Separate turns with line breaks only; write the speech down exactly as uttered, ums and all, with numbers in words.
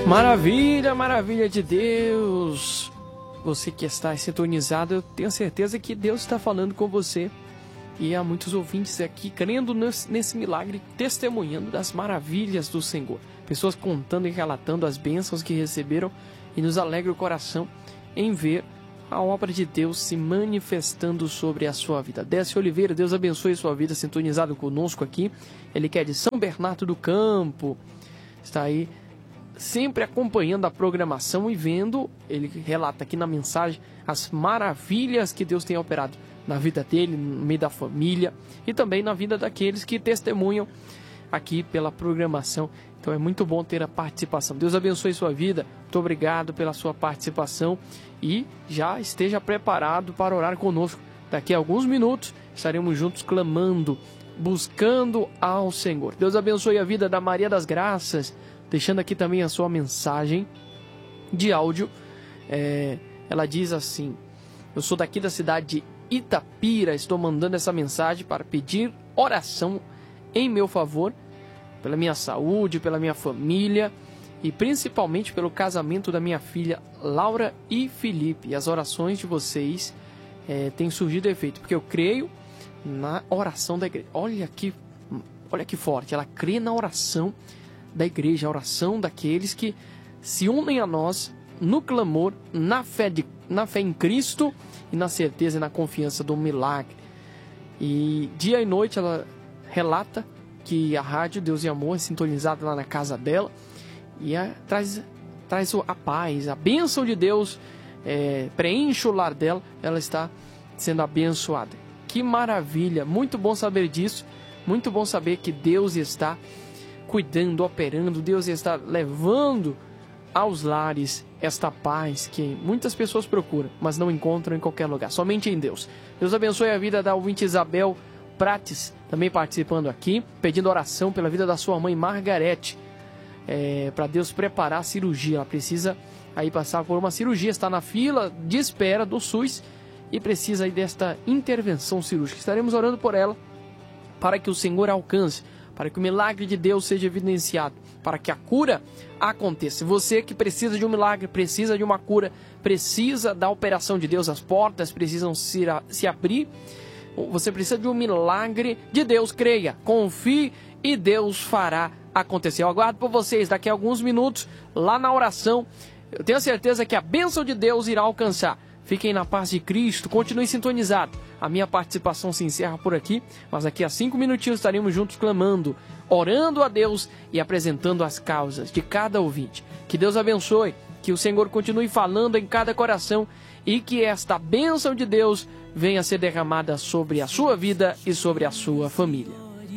Maravilha, maravilha de Deus. Você que está sintonizado, eu tenho certeza que Deus está falando com você. E há muitos ouvintes aqui crendo nesse, nesse milagre, testemunhando das maravilhas do Senhor. Pessoas contando e relatando as bênçãos que receberam, e nos alegra o coração em ver a obra de Deus se manifestando sobre a sua vida. Décio Oliveira, Deus abençoe a sua vida, sintonizado conosco aqui. Ele que é de São Bernardo do Campo, está aí sempre acompanhando a programação e vendo, ele relata aqui na mensagem, as maravilhas que Deus tem operado na vida dele, no meio da família e também na vida daqueles que testemunham aqui pela programação. Então é muito bom ter a participação. Deus abençoe sua vida. Muito obrigado pela sua participação e já esteja preparado para orar conosco. Daqui a alguns minutos estaremos juntos clamando, buscando ao Senhor. Deus abençoe a vida da Maria das Graças, deixando aqui também a sua mensagem de áudio. É, ela diz assim: eu sou daqui da cidade de Itapira, estou mandando essa mensagem para pedir oração em meu favor, pela minha saúde, pela minha família e principalmente pelo casamento da minha filha Laura e Felipe. E as orações de vocês é, têm surgido efeito, porque eu creio na oração da igreja. Olha que, olha que forte, ela crê na oração da igreja, a oração daqueles que se unem a nós no clamor, na fé, de, na fé em Cristo e na certeza e na confiança do milagre. E dia e noite ela relata que a rádio Deus e Amor é sintonizada lá na casa dela e a, traz, traz a paz, a bênção de Deus, é, preenche o lar dela, ela está sendo abençoada. Que maravilha, muito bom saber disso, muito bom saber que Deus está cuidando, operando, Deus está levando aos lares esta paz que muitas pessoas procuram, mas não encontram em qualquer lugar, somente em Deus. Deus abençoe a vida da ouvinte Isabel Prates, também participando aqui, pedindo oração pela vida da sua mãe Margarete, é, para Deus preparar a cirurgia. Ela precisa aí passar por uma cirurgia, está na fila de espera do SUS e precisa aí desta intervenção cirúrgica. Estaremos orando por ela para que o Senhor alcance, para que o milagre de Deus seja evidenciado, para que a cura aconteça. Você que precisa de um milagre, precisa de uma cura, precisa da operação de Deus, as portas precisam se, se abrir, você precisa de um milagre de Deus, creia, confie e Deus fará acontecer. Eu aguardo por vocês daqui a alguns minutos lá na oração. Eu tenho certeza que a bênção de Deus irá alcançar. Fiquem na paz de Cristo, continue sintonizado. A minha participação se encerra por aqui, mas daqui a cinco minutinhos estaremos juntos clamando, orando a Deus e apresentando as causas de cada ouvinte. Que Deus abençoe, que o Senhor continue falando em cada coração e que esta bênção de Deus venha a ser derramada sobre a sua vida e sobre a sua família.